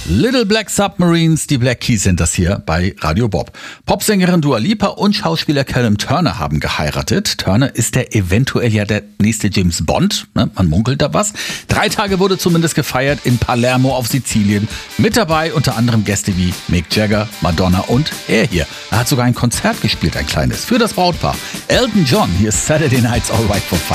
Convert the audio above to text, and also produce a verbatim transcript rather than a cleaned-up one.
Little Black Submarines, die Black Keys sind das hier bei Radio Bob. Popsängerin Dua Lipa und Schauspieler Callum Turner haben geheiratet. Turner ist der eventuell ja der nächste James Bond. Ne? Man munkelt da was. Drei Tage wurde zumindest gefeiert in Palermo auf Sizilien. Mit dabei unter anderem Gäste wie Mick Jagger, Madonna und er hier. Er hat sogar ein Konzert gespielt, ein kleines, für das Brautpaar. Elton John, hier ist Saturday Night's Alright for Five.